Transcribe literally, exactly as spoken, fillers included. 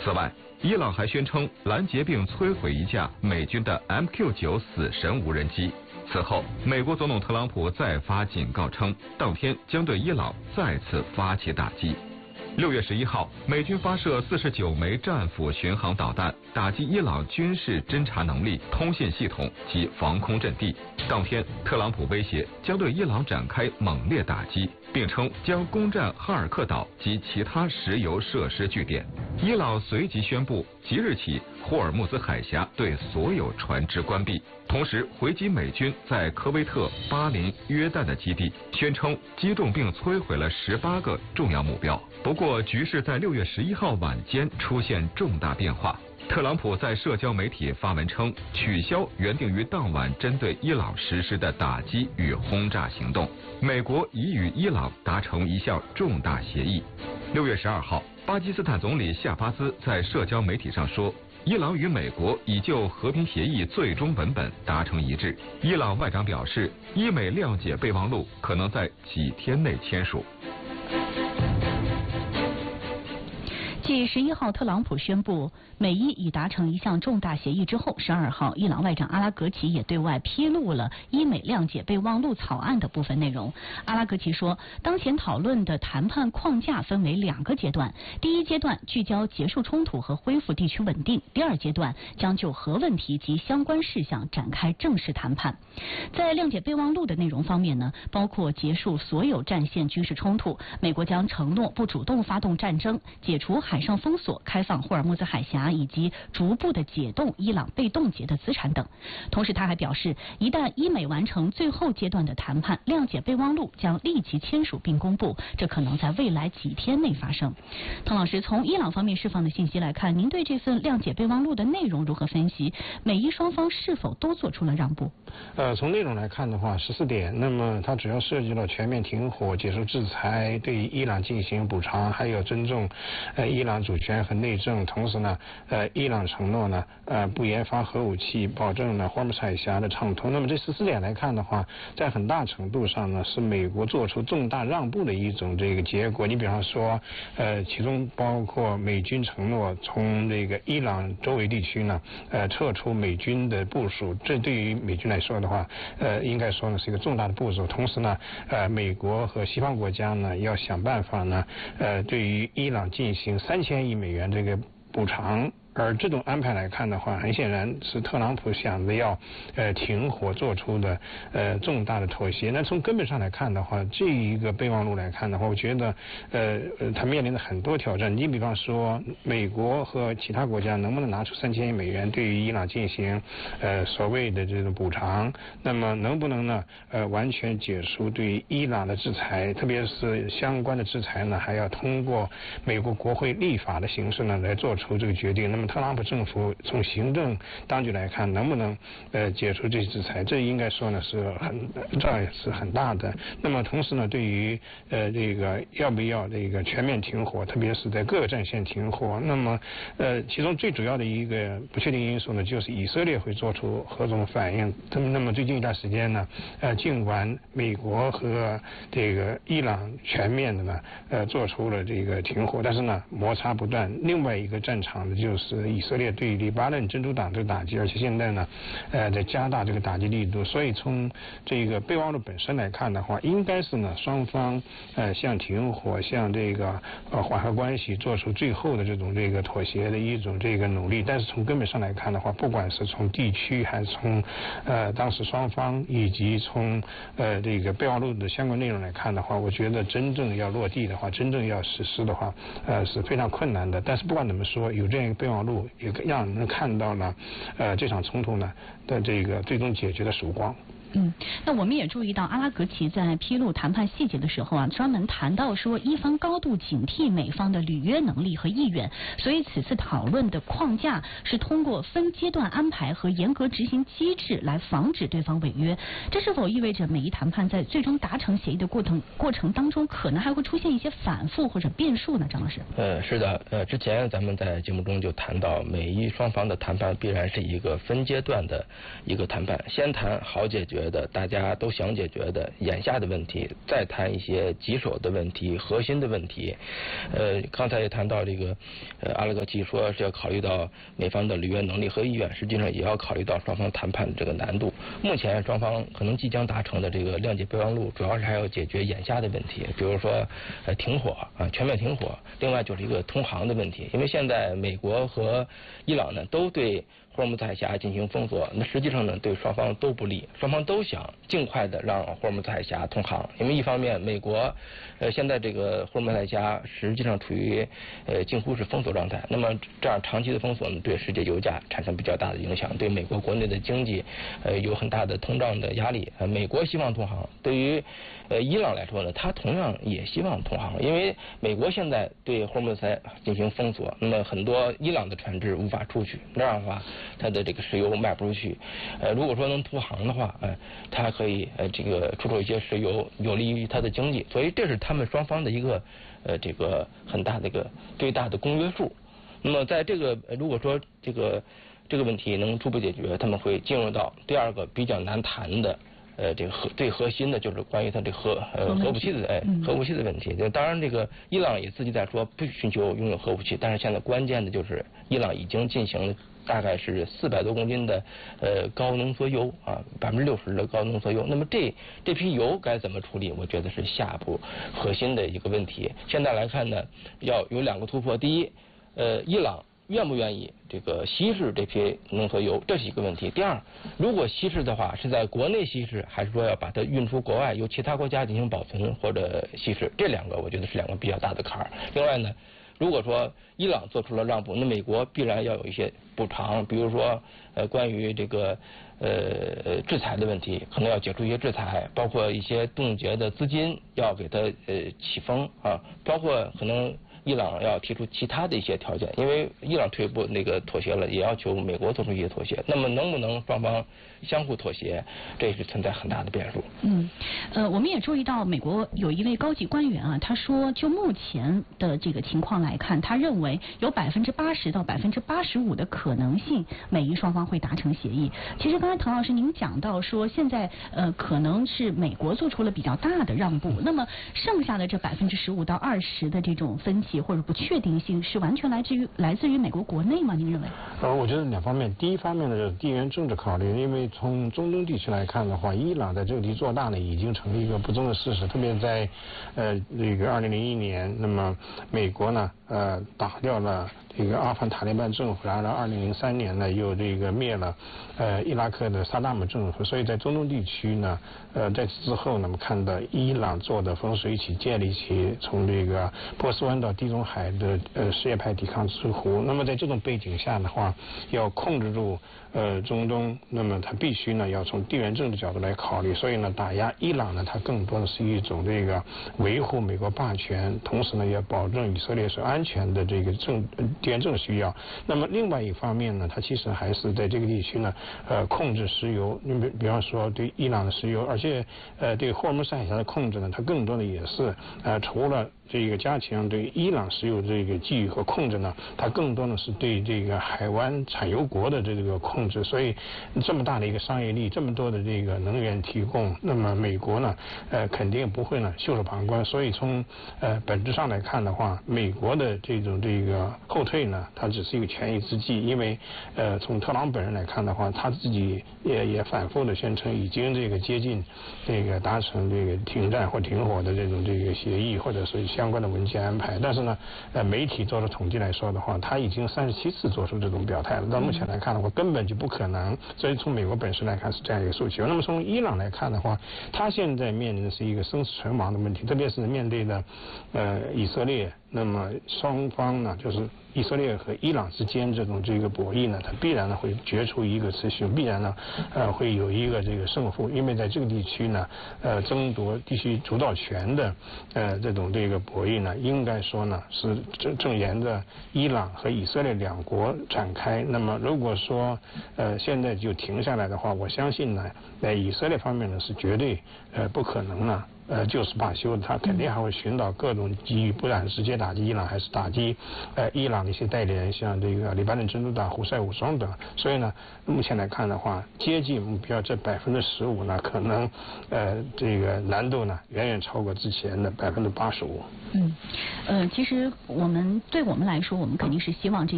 此外，伊朗还宣称拦截并摧毁一架美军的 M Q 九 死神无人机。此后，美国总统特朗普再发警告称，当天将对伊朗再次发起打击。六月十一号，美军发射四十九枚战斧巡航导弹，打击伊朗军事侦察能力、通信系统及防空阵地。当天，特朗普威胁将对伊朗展开猛烈打击，并称将攻占哈尔克岛及其他石油设施据点。伊朗随即宣布，即日起霍尔木兹海峡对所有船只关闭，同时回击美军在科威特、巴林、约旦的基地，宣称击中并摧毁了十八个重要目标。不过，局势在六月十一号晚间出现重大变化。特朗普在社交媒体发文称，取消原定于当晚针对伊朗实施的打击与轰炸行动。美国已与伊朗达成一项重大协议。六月十二号，巴基斯坦总理夏巴兹在社交媒体上说，伊朗与美国已就和平协议最终文本达成一致。伊朗外长表示，伊美谅解备忘录可能在几天内签署。 继十一号特朗普宣布美伊已达成一项重大协议之后，十二号伊朗外长阿拉格齐也对外披露了伊美谅解备忘录草案的部分内容。阿拉格齐说，当前讨论的谈判框架分为两个阶段，第一阶段聚焦结束冲突和恢复地区稳定，第二阶段将就核问题及相关事项展开正式谈判。在谅解备忘录的内容方面呢，包括结束所有战线军事冲突，美国将承诺不主动发动战争，解除海上封锁，开放霍尔木兹海峡，以及逐步的解冻伊朗被冻结的资产等。同时他还表示，一旦伊美完成最后阶段的谈判，谅解备忘录将立即签署并公布，这可能在未来几天内发生。滕老师，从伊朗方面释放的信息来看，您对这份谅解备忘录的内容如何分析？美伊双方是否都做出了让步？ 呃，从内容来看的话，十四点，那么它主要涉及了全面停火、结束制裁、对于伊朗进行补偿，还有尊重呃伊朗主权和内政。同时呢，呃，伊朗承诺呢，呃，不研发核武器，保证呢霍尔木兹海峡的畅通。那么这十四点来看的话，在很大程度上呢，是美国做出重大让步的一种这个结果。你比方说，呃，其中包括美军承诺从这个伊朗周围地区呢，呃，撤出美军的部署，这对于美军来说的话，呃，应该说呢是一个重大的步骤。同时呢，呃，美国和西方国家呢要想办法呢，呃，对于伊朗进行三千亿美元这个补偿。而这种安排来看的话，很显然是特朗普想着要呃停火做出的呃重大的妥协。那从根本上来看的话，这一个备忘录来看的话，我觉得呃呃它面临着很多挑战。你比方说，美国和其他国家能不能拿出三千亿美元对于伊朗进行呃所谓的这种补偿？那么能不能呢呃完全结束对于伊朗的制裁？特别是相关的制裁呢，还要通过美国国会立法的形式呢来做出这个决定。那么特朗普政府从行政当局来看，能不能呃解除这些制裁？这应该说呢是很这也是很大的。那么同时呢，对于呃这个要不要这个全面停火，特别是在各个战线停火，那么呃其中最主要的一个不确定因素呢，就是以色列会做出何种反应。那么那么最近一段时间呢，呃尽管美国和这个伊朗全面的呢呃做出了这个停火，但是呢摩擦不断。另外一个战场呢就是是以色列对黎巴嫩真主党的打击，而且现在呢，呃，在加大这个打击力度。所以从这个备忘录本身来看的话，应该是呢双方呃向停火、向这个呃缓和关系做出最后的这种这个妥协的一种这个努力。但是从根本上来看的话，不管是从地区还是从呃当时双方以及从呃这个备忘录的相关内容来看的话，我觉得真正要落地的话，真正要实施的话，呃是非常困难的。但是不管怎么说，有这样一个备忘录也让人看到了，呃，这场冲突呢的这个最终解决的曙光。 嗯，那我们也注意到阿拉格齐在披露谈判细节的时候啊，专门谈到说，伊方高度警惕美方的履约能力和意愿，所以此次讨论的框架是通过分阶段安排和严格执行机制来防止对方违约。这是否意味着美伊谈判在最终达成协议的过程过程当中，可能还会出现一些反复或者变数呢？张老师？ 呃，是的，呃，之前咱们在节目中就谈到，美伊双方的谈判必然是一个分阶段的一个谈判，先谈好解决决的，大家都想解决的眼下的问题，再谈一些棘手的问题、核心的问题。呃，刚才也谈到这个，呃，阿拉格齐说是要考虑到美方的履约能力和意愿，实际上也要考虑到双方谈判的这个难度。目前双方可能即将达成的这个谅解备忘录，主要是还要解决眼下的问题，比如说呃停火啊，全面停火。另外就是一个通航的问题，因为现在美国和伊朗呢都对霍尔木兹海峡进行封锁，那实际上呢对双方都不利，双方都想尽快的让霍尔木兹海峡通航，因为一方面美国呃现在这个霍尔木兹海峡实际上处于呃近乎是封锁状态，那么这样长期的封锁呢对世界油价产生比较大的影响，对美国国内的经济呃有很大的通胀的压力。呃美国希望通航，对于呃伊朗来说呢，他同样也希望通航，因为美国现在对霍尔木兹海进行封锁，那么很多伊朗的船只无法出去，那样的话它的这个石油卖不出去。呃，如果说能通航的话，呃，它可以呃这个出口一些石油，有利于它的经济。所以这是他们双方的一个呃这个很大的一个最大的公约数。那么在这个如果说这个这个问题能初步解决，他们会进入到第二个比较难谈的。呃，这个核最核心的就是关于它这核呃核武器的哎核武器的问题。就当然，这个伊朗也自己在说不寻求拥有核武器，但是现在关键的就是伊朗已经进行了大概是四百多公斤的呃高浓缩铀啊，百分之六十的高浓缩铀。那么这这批油该怎么处理？我觉得是下一步核心的一个问题。现在来看呢，要有两个突破。第一，呃，伊朗愿不愿意这个稀释这批浓缩铀，这是一个问题。第二，如果稀释的话，是在国内稀释，还是说要把它运出国外，由其他国家进行保存或者稀释？这两个我觉得是两个比较大的坎儿。另外呢，如果说伊朗做出了让步，那美国必然要有一些补偿，比如说呃关于这个呃制裁的问题，可能要解除一些制裁，包括一些冻结的资金要给它呃起封啊，包括可能。伊朗要提出其他的一些条件，因为伊朗退步那个妥协了，也要求美国做出一些妥协。那么能不能双方相互妥协，这也是存在很大的变数。 嗯，呃，我们也注意到美国有一位高级官员啊，他说就目前的这个情况来看，他认为有百分之八十到百分之八十五的可能性，美伊双方会达成协议。其实刚才唐老师您讲到说，现在呃可能是美国做出了比较大的让步，那么剩下的这百分之十五到二十的这种分歧或者不确定性是完全来自于来自于美国国内吗？您认为？ 呃，我觉得两方面，第一方面呢就是地缘政治考虑，因为从中东地区来看的话，伊朗在这个地做大呢已经成了一个不争的事实，特别在呃这个二零零一年，那么美国呢呃打掉了这个阿富汗塔利班政府，然后二零零三年呢又这个灭了呃伊拉克的萨达姆政府，所以在中东地区呢呃在此之后呢，我们看到伊朗做的风水起建立起从这个波斯湾到地中海的呃什叶派抵抗之湖。那么在这种背景下的话，要控制住呃中东，那么它必须呢要从地缘政治角度来考虑，所以呢打压伊朗呢，它更多的是一种这个维护美国霸权，同时呢也保证以色列是安全的这个政地缘政治需要。那么另外一方面呢，它其实还是在这个地区呢呃控制石油，你比比方说对伊朗的石油，而且呃对霍尔木兹海峡的控制呢，它更多的也是呃除了这个加强对伊朗石油这个觊觎和控制呢，它更多的是对这个海湾产油国的这个控制。所以这么大的一个商业利益，这么多的这个能源提供，那么美国呢呃肯定不会呢袖手旁观。所以从呃本质上来看的话，美国的这种这个后退呢，它只是一个权宜之计。因为呃从特朗普本人来看的话，他自己也也反复的宣称已经这个接近这个达成这个停战或停火的这种这个协议，或者是相关的文件安排。但是呢呃媒体做的统计来说的话，他已经三十七次做出这种表态了。到目前来看的话，根本就不可能。所以从美国本身来看是这样一个诉求。那么从伊朗来看的话，他现在面临的是一个生死存亡的问题，特别是面对的呃以色列。那么双方呢，就是以色列和伊朗之间这种这个博弈呢，它必然呢会决出一个雌雄，必然呢呃会有一个这个胜负。因为在这个地区呢，呃争夺地区主导权的呃这种这个博弈呢，应该说呢是正正沿着伊朗和以色列两国展开。那么如果说呃现在就停下来的话，我相信呢，在以色列方面呢是绝对呃不可能呢。 呃就是罢休，他肯定还会寻找各种机遇，不管直接打击伊朗还是打击呃伊朗的一些代理人，像这个黎巴嫩真主党、胡塞武装等。所以呢，目前来看的话，接近目标这百分之十五呢，可能呃这个难度呢远远超过之前的百分之八十五。 嗯，呃，其实我们对我们来说，我们肯定是希望这。